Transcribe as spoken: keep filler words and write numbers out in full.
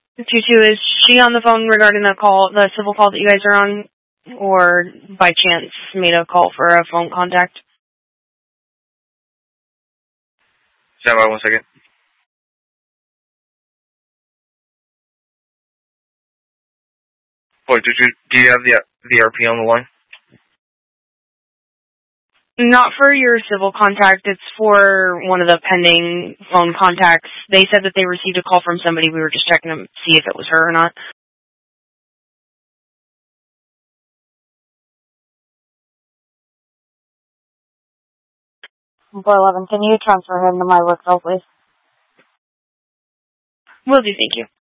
Tutu, is she on the phone regarding the call, the civil call that you guys are on, or by chance made a call for a phone contact? Stand by one second. Boy, Tutu, do you have the the R P on the line? Not for your civil contact. It's for one of the pending phone contacts. They said that they received a call from somebody. We were just checking to see if it was her or not. four eleven, can you transfer him to my work cell, please? Will do, thank you.